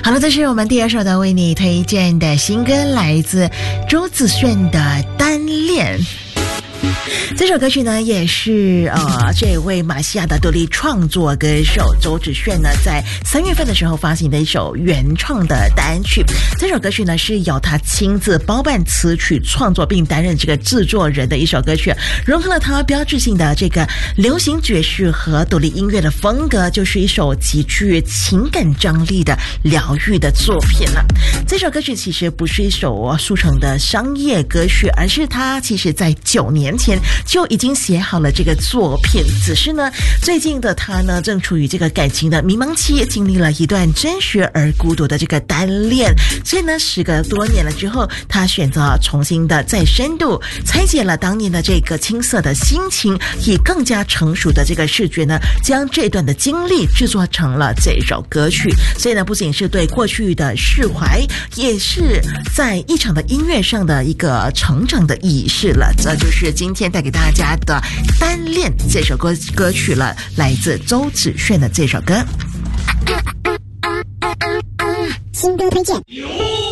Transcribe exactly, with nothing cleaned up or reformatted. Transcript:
好了，这是我们第二首的为你推荐的新歌，来自周子炫的《单恋》。这首歌曲呢，也是呃这位马来西亚的独立创作歌手周子炫呢，在三月份的时候发行的一首原创的单曲。这首歌曲呢，是由他亲自包办词曲创作，并担任这个制作人的一首歌曲，融合了他标志性的这个流行爵士和独立音乐的风格，就是一首极具情感张力的疗愈的作品了。这首歌曲其实不是一首速成的商业歌曲，而是他其实在九年前就已经写好了这个作品，只是呢，最近的他呢，正处于这个感情的迷茫期，经历了一段真实而孤独的这个单恋，所以呢，时隔多年了之后，他选择重新的再深度拆解了当年的这个青涩的心情，以更加成熟的这个视觉呢，将这段的经历制作成了这首歌曲。所以呢，不仅是对过去的释怀，也是在一场的音乐上的一个成长的仪式了。这就是今天带给大家的《单恋》这首歌歌曲了，来自周子炫的这首歌。 新歌推荐。